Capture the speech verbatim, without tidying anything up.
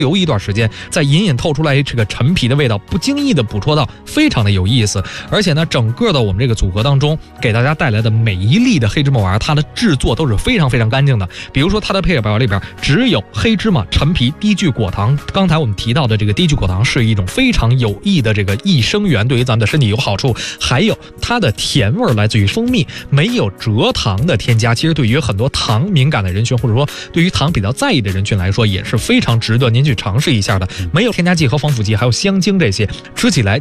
留一段时间，再隐隐透出来这个陈皮的味道，不经意的捕捉到，非常的有意思。而且呢，整个的我们这个组合当中，给大家带来的每一粒的黑芝麻丸，它的制作都是非常非常干净的。比如说它的配表里边只有黑芝麻、陈皮、低聚果糖。刚才我们提到的这个低聚果糖是一种非常有益的这个益生元，对于咱们的身体有好处。还有它的甜味来自于蜂蜜，没有蔗糖的添加。其实对于很多糖敏感的人群，或者说对于糖比较在意的人群来说，也是非常值得您去尝试一下的。没有添加剂和防腐剂，还有香精，这些吃起来